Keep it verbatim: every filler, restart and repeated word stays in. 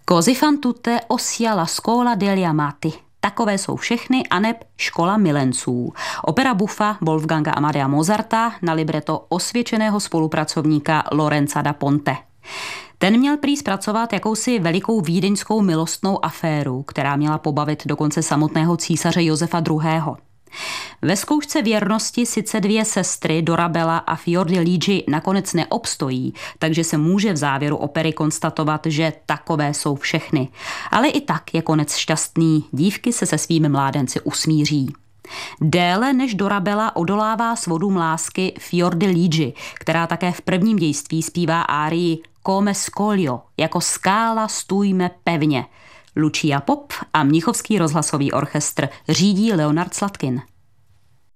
Così fan tutte ossia la scuola degli amati. Takové jsou všechny, aneb Škola milenců. Opera buffa Wolfganga Amadea Mozarta na libreto osvědčeného spolupracovníka Lorenza da Ponte. Ten měl prý zpracovat jakousi velikou vídeňskou milostnou aféru, která měla pobavit dokonce samotného císaře Josefa druhého. Ve zkoušce věrnosti sice dvě sestry Dorabella a Fior di Ligi nakonec neobstojí, takže se může v závěru opery konstatovat, že takové jsou všechny. Ale i tak je konec šťastný, dívky se se svými mládenci usmíří. Déle než Dorabella odolává svodům lásky Fior di Ligi, která také v prvním dějství zpívá árii Come scoglio, jako skála stůjme pevně. Lucia Pop a Mnichovský rozhlasový orchestr řídí Leonard Slatkin.